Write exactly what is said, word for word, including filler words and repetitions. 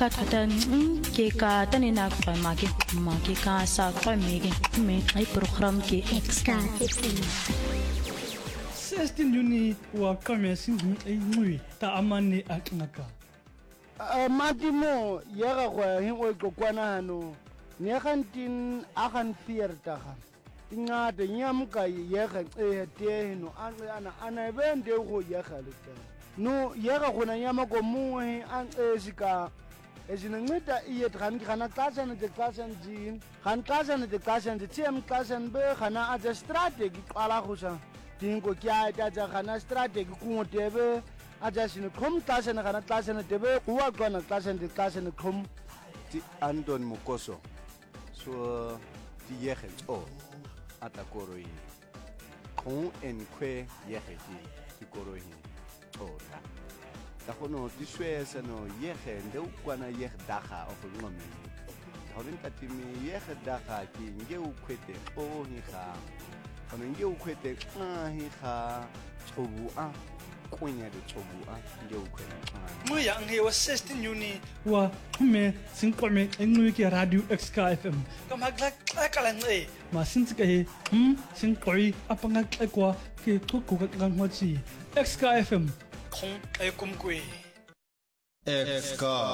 ka thata ke ka tane na kwa mage mage ka sa kwa mege me ai program ke extra sixteen Juni wa kame singu ai ngui ta amane aknaka a matimo yega go hengwe go kwana hano ne gantin a gan fierta ga ingade nyamka yega e te no ana ana bende go yega le no yega gona nyama go muwe an esika ezinceda iye dran gana xasana de xasana jin gan xasana de xasana de tem xasana be gana a strategy qala go sa dingo kya ta ja gana strategy ku tebe a ja sine khom xasana gana xasana tebe kuwa gona xasana de xasana khom ti Anton Mukoso so ti yege o atakoroi khon en kwe yege ti koroi ora da kono di swesa no yege nde ukwana yege daga of ngomi horin katimi yege daga ki nge ukwete o hi kha kono nge ukwete a hi kha chobu a kunya de chobu a nge ukwete mo ya nge wa sixteen Juni wa me sinqome engwe ke radio X K F M kama gla kala nge ma sintsika he hm sinqoi apanga kwa ke xoko ka ngwachi X K F M khong e kumkwe X K